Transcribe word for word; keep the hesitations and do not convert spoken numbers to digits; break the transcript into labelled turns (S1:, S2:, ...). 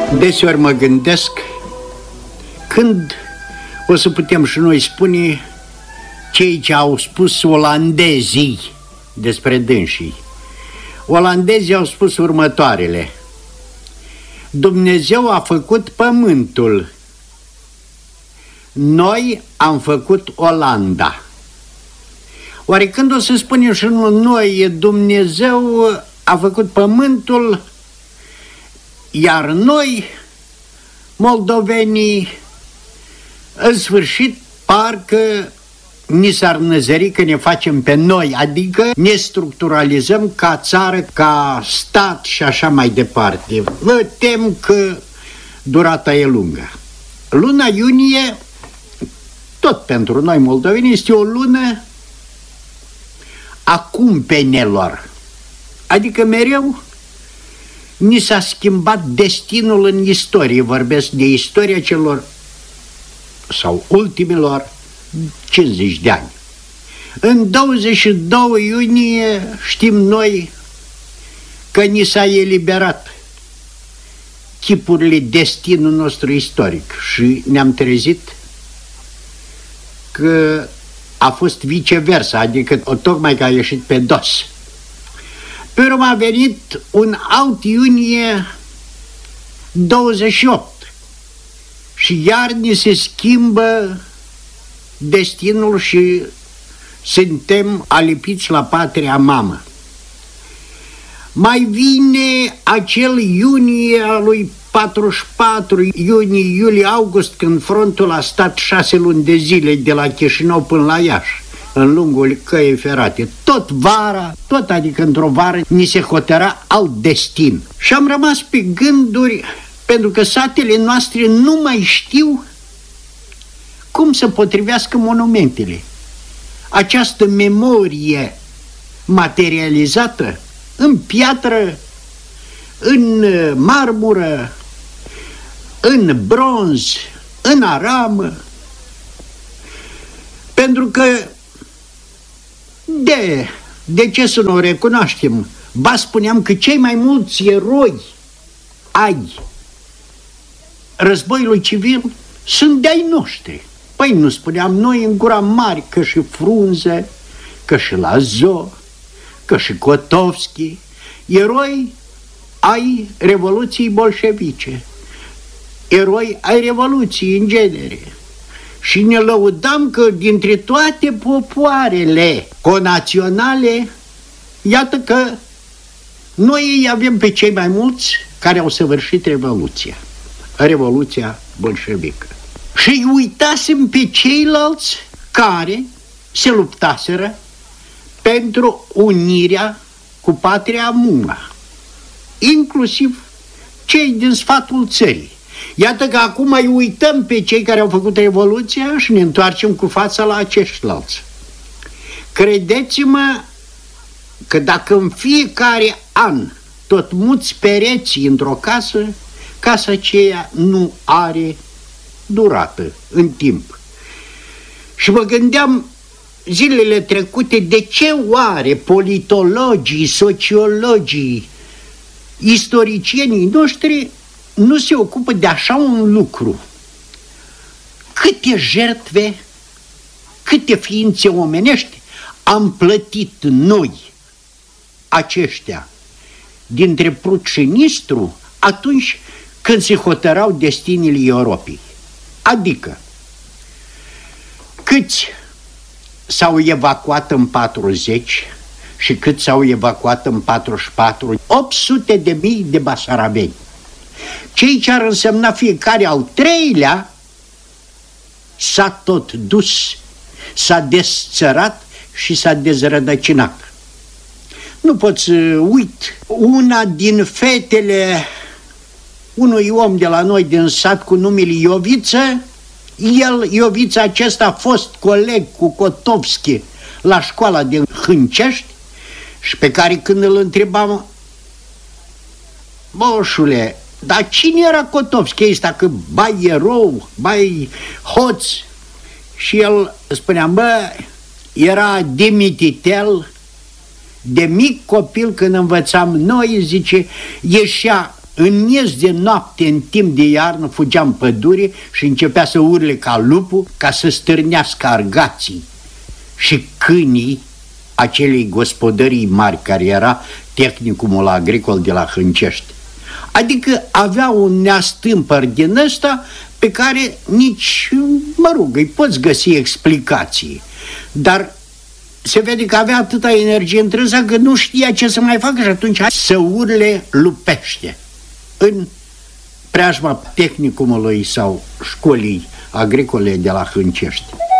S1: Deseori mă gândesc când o să putem și noi spune cei ce au spus olandezii despre dânsii. Olandezii au spus următoarele: Dumnezeu a făcut pământul, noi am făcut Olanda. Oare când o să spunem și noi Dumnezeu a făcut pământul, iar noi, moldovenii, în sfârșit, parcă ni s-ar năzări că ne facem pe noi, adică ne structuralizăm ca țară, ca stat și așa mai departe. Vă tem că durata e lungă. Luna iunie, tot pentru noi moldoveni, este o lună a cumpenelor. Adică mereu ni s-a schimbat destinul în istorie. Vorbesc de istoria celor sau ultimilor cincizeci de ani. În douăzeci și doi iunie știm noi că ni s-a eliberat chipurile destinul nostru istoric și ne-am trezit că a fost viceversa, adică tocmai că a ieșit pe dos. Pe urmă a venit un alt iunie douăzeci și opt și iar ni se schimbă destinul și suntem alipiți la patria mamă. Mai vine acel iunie al lui patruzeci și patru, iunie, iulie, august, când frontul a stat șase luni de zile de la Chișinău până la Iași, în lungul căii ferate. Tot vara, tot adică într-o vară, ni se hotăra alt destin. Și am rămas pe gânduri, pentru că satele noastre nu mai știu cum să potrivească monumentele. Această memorie materializată în piatră, în marmură, în bronz, în aramă, pentru că de, de ce să nu o recunoaștem? Ba, spuneam că cei mai mulți eroi ai războiului civil sunt de-ai noștri. Păi nu spuneam noi în gura mare că și Frunze, că și Lazo, că și Kotovski, eroi ai Revoluției bolșevice, eroi ai Revoluției în genere. Și ne lăudam că dintre toate popoarele conaționale, iată că noi avem pe cei mai mulți care au săvârșit Revoluția, Revoluția bolșevică. Și uitasem pe ceilalți care se luptaseră pentru unirea cu patria mumă, inclusiv cei din sfatul țării. Iată că acum mai uităm pe cei care au făcut Revoluția și ne întoarcem cu fața la aceștilalți. Credeți-mă că dacă în fiecare an tot muți pereții într-o casă, casa aceea nu are durată în timp. Și mă gândeam zilele trecute de ce oare politologii, sociologii, istoricienii noștri nu se ocupă de așa un lucru. Câte jertfe, câte ființe omenești am plătit noi, aceștia, dintre Prut și Nistru, atunci când se hotărau destinile Europei. Adică, câți s-au evacuat în patruzeci și câți s-au evacuat în patruzeci și patru? opt sute de mii de basarabeni. Cei ce ar însemna fiecare al treilea s-a tot dus, s-a desțărat și s-a dezrădăcinat. Nu pot să uit, una din fetele unui om de la noi din sat cu numele Ioviță, el, Iovița acesta, a fost coleg cu Kotovski la școala din Hâncești și pe care când îl întrebam: boșule, dar cine era Kotovski ăsta, că bai erou, bai hoț? Și el spunea: bă, era Dimititel, de mic copil când învățam noi, zice, ieșea În miez de noapte, în timp de iarnă, fugea în pădure și începea să urle ca lupul ca să stârnească argații și câinii acelei gospodării mari care era tehnicumul agricol de la Hâncești. Adică avea un neastâmpăr din ăsta pe care nici, mă rog, îi poți găsi explicații, dar se vede că avea atâta energie întrânsă că nu știa ce să mai facă și atunci să urle lupește. În preajma tehnicumului sau școlii agricole de la Hâncești.